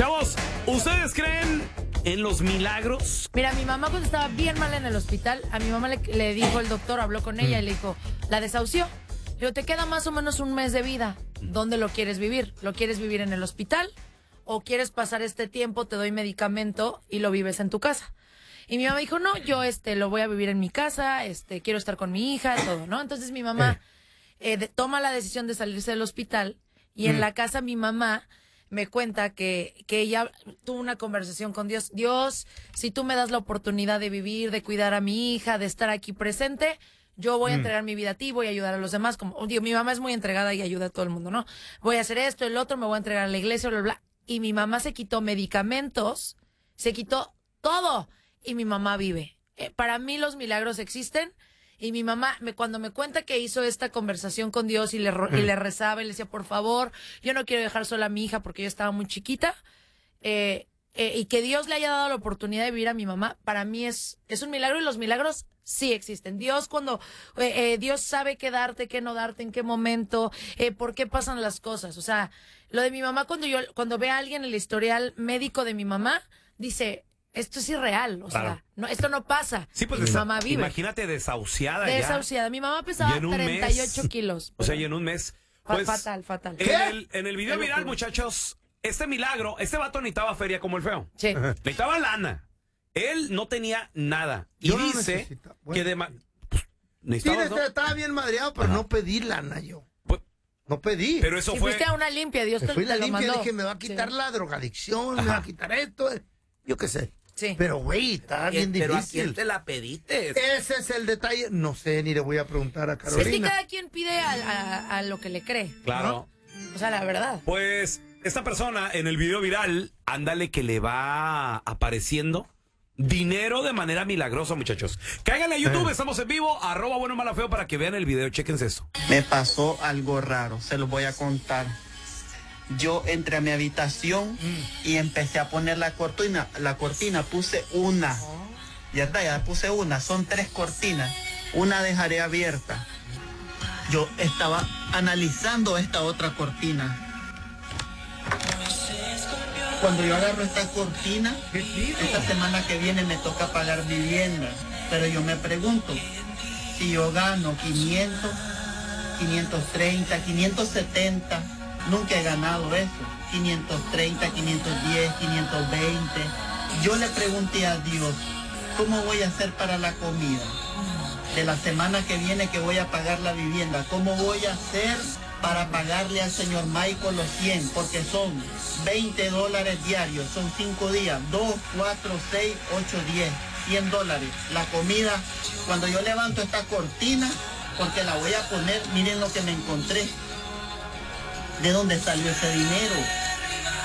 Chavos, ¿ustedes creen en los milagros? Mira, mi mamá cuando estaba bien mal en el hospital, a mi mamá le dijo el doctor, habló con ella y le dijo, la desahució. Pero te queda más o menos un mes de vida. ¿Dónde lo quieres vivir? ¿Lo quieres vivir en el hospital? ¿O quieres pasar este tiempo, te doy medicamento y lo vives en tu casa? Y mi mamá dijo, no, yo lo voy a vivir en mi casa, quiero estar con mi hija, todo, ¿no? Entonces mi mamá toma la decisión de salirse del hospital y en la casa mi mamá me cuenta que ella tuvo una conversación con Dios. Dios, si tú me das la oportunidad de vivir, de cuidar a mi hija, de estar aquí presente, yo voy a entregar mi vida a ti, voy a ayudar a los demás. Como digo, mi mamá es muy entregada y ayuda a todo el mundo, ¿no? Voy a hacer esto, el otro, me voy a entregar a la iglesia, bla, bla, bla. Y mi mamá se quitó medicamentos, se quitó todo. Y mi mamá vive. Para mí los milagros existen. Y mi mamá, cuando me cuenta que hizo esta conversación con Dios y le rezaba y le decía, por favor, yo no quiero dejar sola a mi hija porque yo estaba muy chiquita, y que Dios le haya dado la oportunidad de vivir a mi mamá, para mí es un milagro y los milagros sí existen. Dios Dios sabe qué darte, qué no darte, en qué momento, por qué pasan las cosas. O sea, lo de mi mamá, cuando ve a alguien el historial médico de mi mamá, dice... Esto es irreal, o sea, no, esto no pasa. Sí, pues mi mamá vive. Imagínate desahuciada ya. Mi mamá pesaba 38 kilos. O sea, y en un mes. Pues, fatal. En el video viral, muchachos, este milagro, este vato necesitaba feria como el feo. Sí. Necesitaba lana. Él no tenía nada. Y yo dice que estaba bien madreado, pero no pedí lana yo. No pedí. Pero eso fue. Fuiste a una limpia, Dios te lo mandó. Fui a la limpia, dije, me va a quitar la drogadicción, me va a quitar esto. Yo qué sé. Sí. Pero, güey, está bien difícil. ¿Pero a quién te la pediste? Ese es el detalle. No sé, ni le voy a preguntar a Carolina. Es que cada quien pide a lo que le cree. Claro. ¿No? O sea, la verdad. Pues, esta persona en el video viral, ándale que le va apareciendo dinero de manera milagrosa, muchachos. Cáiganle a YouTube, estamos en vivo, @buenomalafeo para que vean el video, chéquense eso. Me pasó algo raro, se los voy a contar. Yo entré a mi habitación y empecé a poner la cortina, puse una, ya puse una, son 3 cortinas, una dejaré abierta. Yo estaba analizando esta otra cortina. Cuando yo agarro esta cortina, esta semana que viene me toca pagar vivienda, pero yo me pregunto, si yo gano 500, 530, 570, nunca he ganado eso, 530, 510, 520. Yo le pregunté a Dios, ¿cómo voy a hacer para la comida? De la semana que viene que voy a pagar la vivienda, ¿cómo voy a hacer para pagarle al señor Michael los 100? Porque son $20 diarios, son 5 días, 2, 4, 6, 8, 10, $100. La comida, cuando yo levanto esta cortina, porque la voy a poner, miren lo que me encontré. ¿De dónde salió ese dinero?